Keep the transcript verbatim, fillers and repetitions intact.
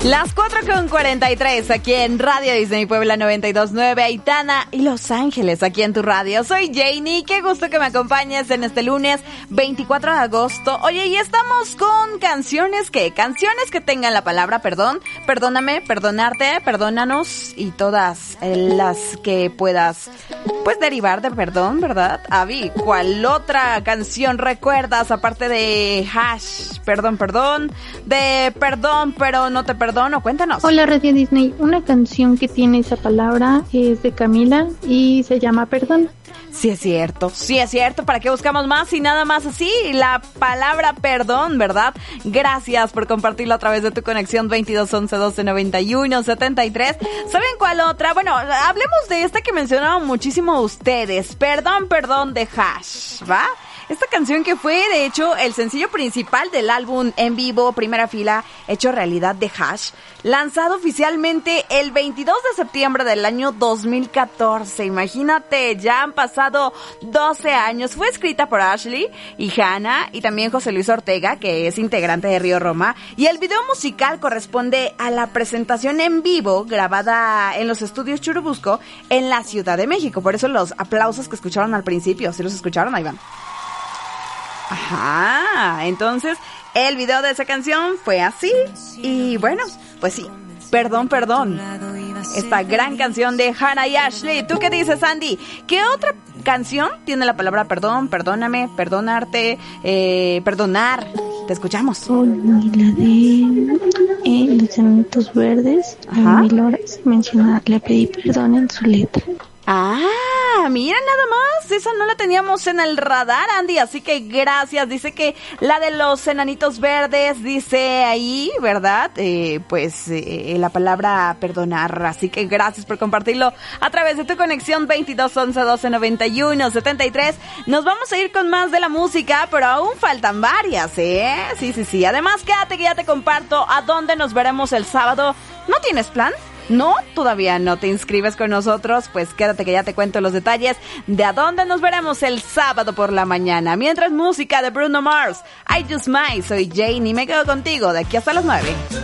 Las cuatro con cuarenta y tres aquí en Radio Disney Puebla noventa y dos punto nueve, Aitana y Los Ángeles aquí en tu radio. Soy Janie, qué gusto que me acompañes en este lunes veinticuatro de agosto. Oye, y estamos con canciones que, canciones que tengan la palabra perdón, perdóname, perdonarte, perdónanos y todas las que puedas, pues derivar de perdón, ¿verdad? Avi, ¿cuál otra canción recuerdas aparte de Hash, perdón, perdón, de perdón, pero no te perdono? Cuéntanos. Hola Radio Disney, una canción que tiene esa palabra es de Camila y se llama Perdón. Sí es cierto, sí es cierto, ¿para qué buscamos más y nada más así? La palabra perdón, ¿verdad? Gracias por compartirlo a través de tu conexión veintidós once doce noventa y uno setenta y tres. ¿Saben cuál otra? Bueno, hablemos de esta que mencionaban muchísimo ustedes, Perdón, Perdón de Hash, ¿va? Esta canción que fue, de hecho, el sencillo principal del álbum en vivo, Primera Fila, hecho realidad de Hash, lanzado oficialmente el veintidós de septiembre del año dos mil catorce. Imagínate, ya han pasado doce años. Fue escrita por Ashley y Hannah y también José Luis Ortega, que es integrante de Río Roma. Y el video musical corresponde a la presentación en vivo grabada en los estudios Churubusco en la Ciudad de México. Por eso los aplausos que escucharon al principio, ¿sí los escucharon? Ahí van. Ajá, entonces el video de esa canción fue así y bueno, pues sí, Perdón, Perdón, esta gran canción de Hannah y Ashley. ¿Tú qué dices, Andy? ¿Qué otra canción tiene la palabra perdón, perdóname, perdonarte, eh, perdonar? Te escuchamos. Oh, y la de eh, Los Enanitos Verdes, a Mil Horas, menciona, le pedí perdón en su letra. Ah, mira nada más, esa no la teníamos en el radar, Andy, así que gracias. Dice que la de Los Enanitos Verdes, dice ahí, ¿verdad? Eh, pues eh, la palabra perdonar, así que gracias por compartirlo a través de tu conexión veintidós once doce noventa y uno setenta y tres. Nos vamos a ir con más de la música, pero aún faltan varias, ¿eh? Sí, sí, sí, además quédate que ya te comparto a dónde nos veremos el sábado. ¿No tienes plan? ¿No? ¿Todavía no te inscribes con nosotros? Pues quédate que ya te cuento los detalles de a dónde nos veremos el sábado por la mañana. Mientras, música de Bruno Mars, I Just Might. Soy Jane y me quedo contigo de aquí hasta las nueve.